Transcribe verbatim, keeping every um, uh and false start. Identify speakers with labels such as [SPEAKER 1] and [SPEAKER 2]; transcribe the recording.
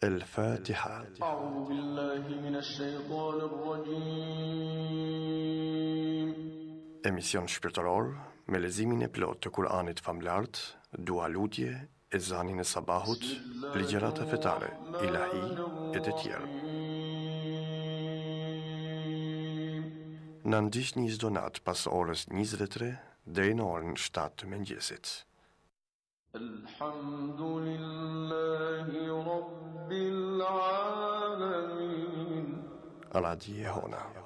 [SPEAKER 1] الفاتحة.
[SPEAKER 2] أعوذ بالله من الشيطان الرجيم.
[SPEAKER 1] Emision shpirtëror me lezimin e plot të Kur'anit famlart, dua lutje, ezanin e sabahut, ligjërata fetare, ilahi e të tjerë. Na ndiqni çdo natë pas orës njëzet e tre deri në orën shtatë të mëngjesit.
[SPEAKER 2] Alhamdulillahi Rabbil Alamin.
[SPEAKER 1] Radio Jehona.